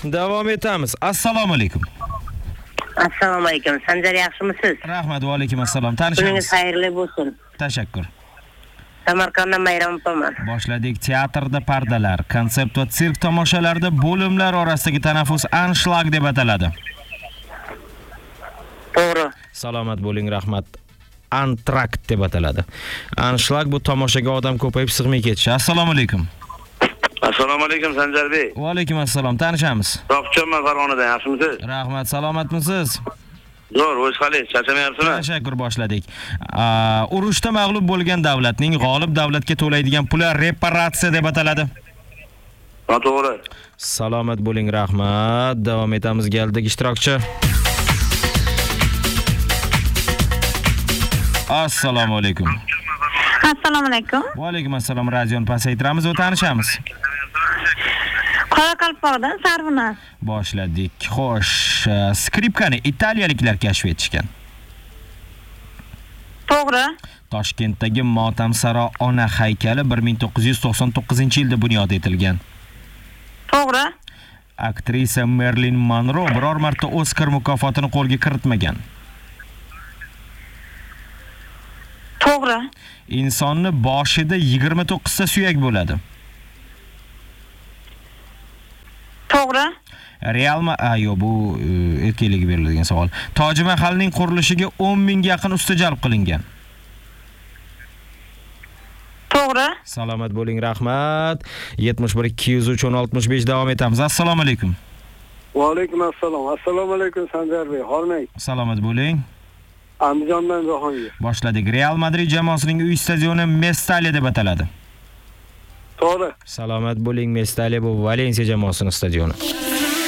davom etamiz. Assalomu alaykum. Assalomu alaykum. Sanjar yaxshimisiz? Rahmat va alaykum assalom. Kuningiz Tanishamiz. xayrli bo'lsin. Tashakkur. Samarqanddan Mayram opaman. Boshladik. Teatrda pardalar, konsept va sirk tomoshalarida bo'limlar orasidagi tanaffus anshlag deb ataladi. To'g'ri. Salomat bo'ling, rahmat. Antrakt deb ataladi. Anshlag bu tomoshaga odam ko'payib sig'may ketishi. Assalomu alaykum. Assalomu alaykum Sanjar bey. Va alaykum assalom. Tanishamiz. Topchonman Farg'onadan, yaxshimisiz? Rahmat, salomatmisiz? Zo'r, o'z qalingiz, charchamayapsizmi? Tashakkur, boshladik. Urushda mag'lub bo'lgan davlatning g'olib davlatga to'laydigan puli reparatsiya deb ataladi. To'g'ri. Salomat bo'ling, rahmat. Davom etamiz, galdik ishtirokchi. Assalomu alaykum. Assalomu alaykum. Va alaykum assalom. Radioni pasaytiramiz va tanishamiz. Qoraqalpoqdan Sarvinoz. Boshladik. Xo'sh, skripkani italiyaliklar kashf etishgan. To'g'ri. Toshkentdagi Motamsaro ona haykali 1999-yilda bunyod etilgan. To'g'ri. Aktrisa Marilyn Monroe biror marta Oscar mukofotini qo'lga kiritmagan. To'g'ri. Insonni boshida 29 ta suyak bo'ladi. To'g'ri. Bu erkaklarga beriladigan savol. Toj Mahalning qurilishiga 10 mingga yaqin usta jalb qilingan. To'g'ri. Salomat bo'ling, rahmat. 71 203 65 davom etamiz. Assalomu alaykum. Va alaykum assalom. Assalomu alaykum Sanjar bey. Hormang. Salomat bo'ling. Andijondan Jahongir. Boshladik. Real Madrid jamoasining uy stadioni Mestalla deb ataladi. To'g'ri. Salomat bo'ling, Mestalla bu Valensiya jamoasining stadioni.